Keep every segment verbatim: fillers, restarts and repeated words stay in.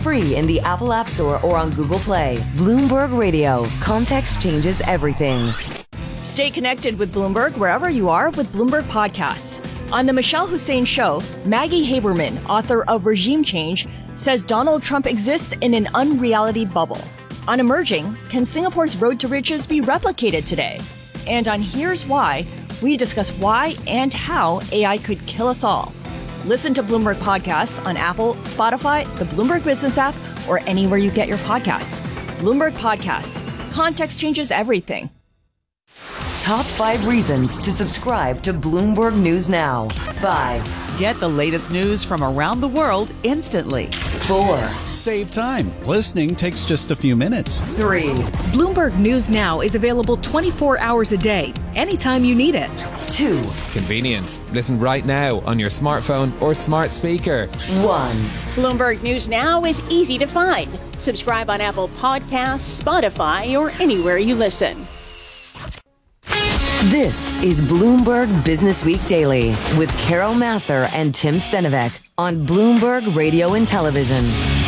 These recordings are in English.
free in the Apple App Store or on Google Play. Bloomberg Radio. Context changes everything. Stay connected with Bloomberg wherever you are with Bloomberg Podcasts. On The Michelle Hussein Show, Maggie Haberman, author of Regime Change, says Donald Trump exists in an unreality bubble. On Emerging, can Singapore's road to riches be replicated today? And on Here's Why, we discuss why and how A I could kill us all. Listen to Bloomberg Podcasts on Apple, Spotify, the Bloomberg Business app, or anywhere you get your podcasts. Bloomberg Podcasts. Context changes everything. Top five reasons to subscribe to Bloomberg News Now. Five. Get the latest news from around the world instantly. Four. Save time. Listening takes just a few minutes. Three. Bloomberg News Now is available twenty-four hours a day, anytime you need it. Two. Convenience. Listen right now on your smartphone or smart speaker. One. Bloomberg News Now is easy to find. Subscribe on Apple Podcasts, Spotify, or anywhere you listen. This is Bloomberg Business Week Daily with Carol Massar and Tim Stenovec on Bloomberg Radio and Television.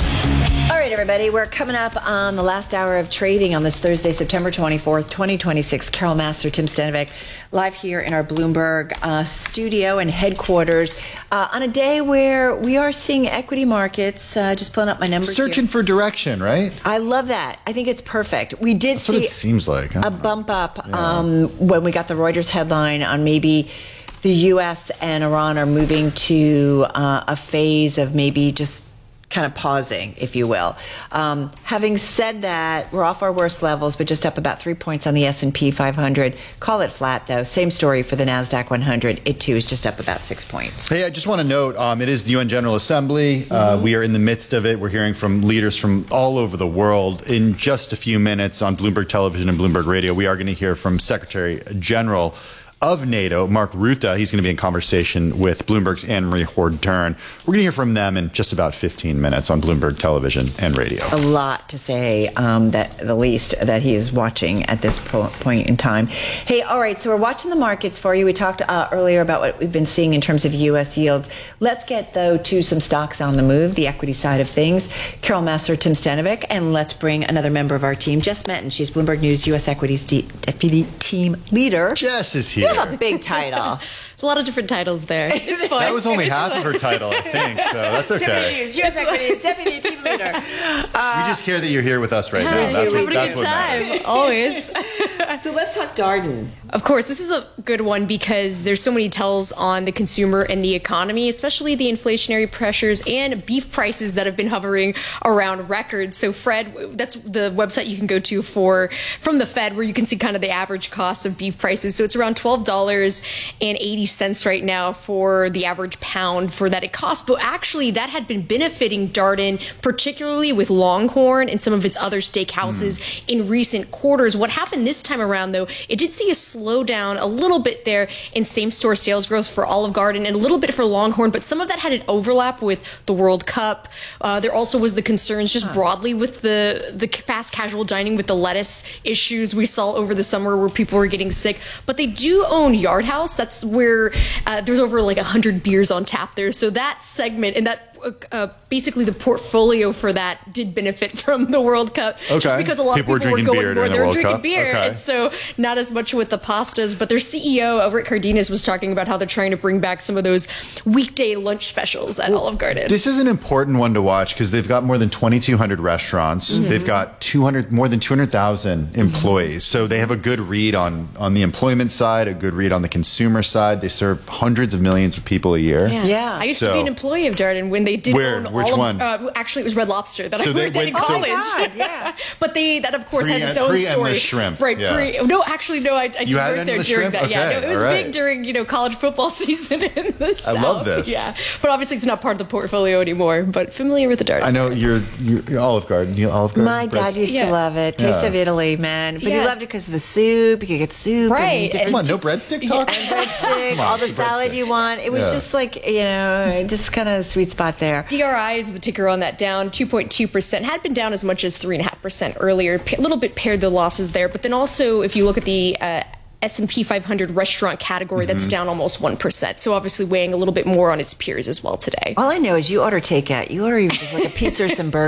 All right, everybody, we're coming up on the last hour of trading on this Thursday, September twenty-fourth, twenty twenty-six. Carol Massar, Tim Stenovec, live here in our Bloomberg uh, studio and headquarters uh, on a day where we are seeing equity markets, uh, just pulling up my numbers Searching here. for direction, right? I love that. I think it's perfect. We did That's see what it seems like. a bump up um, when we got the Reuters headline on maybe the U S and Iran are moving to uh, a phase of maybe just kind of pausing, if you will. Um, having said that, we're off our worst levels, but just up about three points on the S and P five hundred. Call it flat, though. Same story for the NASDAQ one hundred. It, too, is just up about six points. Hey, I just want to note, um, it is the U N General Assembly. Mm-hmm. Uh, we are in the midst of it. We're hearing from leaders from all over the world. In just a few minutes on Bloomberg Television and Bloomberg Radio, we are going to hear from Secretary General of NATO, Mark Rutte. He's going to be in conversation with Bloomberg's Anne-Marie Hord-Dern. We're going to hear from them in just about fifteen minutes on Bloomberg Television and Radio. A lot to say, um, that the least that he is watching at this po- point in time. Hey, all right, so we're watching the markets for you. We talked uh, earlier about what we've been seeing in terms of U S yields. Let's get, though, to some stocks on the move, the equity side of things. Carol Massar, Tim Stenovec, and let's bring another member of our team, Jess Metten. She's Bloomberg News U S Equities De- Deputy Team Leader. Jess is here. You have a big title. There's a lot of different titles there. It's fun. That was only It's half fun. of her title, I think, so that's okay. Deputy News, U S Equities Deputy Team Leader. Uh, we just care that you're here with us right now. do. That's We what, do. that's what Time, matters. always. So let's talk Darden. Of course, this is a good one because there's so many tells on the consumer and the economy, especially the inflationary pressures and beef prices that have been hovering around records. So Fred, that's the website you can go to for from the Fed, where you can see kind of the average cost of beef prices. So it's around twelve dollars and eighty cents right now for the average pound for that it costs. But actually, that had been benefiting Darden, particularly with Longhorn and some of its other steakhouses mm. in recent quarters. What happened this time around, though, it did see a slowdown a little bit there in same-store sales growth for Olive Garden and a little bit for Longhorn, but some of that had an overlap with the World Cup. Uh, there also was the concerns just huh. broadly with the, the fast casual dining with the lettuce issues we saw over the summer where people were getting sick. But they do own Yard House. That's where uh, there's over like one hundred beers on tap there. So that segment and that Uh, basically the portfolio for that did benefit from the World Cup. Okay. Just because a lot People of people were were, drinking going beer more, during they the were World drinking Cup. beer. Okay. And so not as much with the pastas, but their C E O, Rick Cardenas, was talking about how they're trying to bring back some of those weekday lunch specials at well, Olive Garden. This is an important one to watch because they've got more than twenty-two hundred restaurants. Mm-hmm. They've got two hundred, more than two hundred thousand employees. Mm-hmm. So they have a good read on, on the employment side, a good read on the consumer side. They serve hundreds of millions of people a year. Yeah. yeah. I used so, to be an employee of Darden when they did where? own Which all one? of, uh, actually, it was Red Lobster that so I worked they, at in wait, college. So, God, yeah. But they, that of course Pre- has its own pre- story. endless shrimp. Right. Yeah. Pre, no, actually, no, I, I did You had work there endless during shrimp? that. Yeah, Okay, no, it was all right. big during, you know, college football season in the South. I love this. Yeah. But obviously it's not part of the portfolio anymore, but familiar with the Darden. I know you're, you're Olive Garden. You Olive Garden. My dad used Yeah. to love it. Taste Yeah. of Italy, man. But he Yeah. loved it because of the soup. You could get soup. Right. And different Come on, no breadstick talk? and breadstick, Come on, all the breadstick. salad you want. It was Yeah. just like, you know, just kind of sweet spot there. D R I is the ticker on that, down two point two percent. Had been down as much as three point five percent earlier. A little bit paired the losses there. But then also, if you look at the uh, S and P five hundred restaurant category, mm-hmm. that's down almost one percent. So obviously weighing a little bit more on its peers as well today. All I know is you order takeout. You order even just like a pizza or some burgers.